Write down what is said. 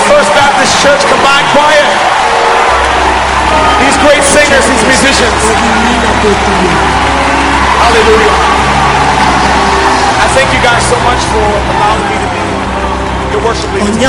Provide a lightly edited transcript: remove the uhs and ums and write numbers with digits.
First Baptist Church Combined Choir. These great singers, these musicians. Hallelujah. I thank you guys so much for allowing me to be your worship leader.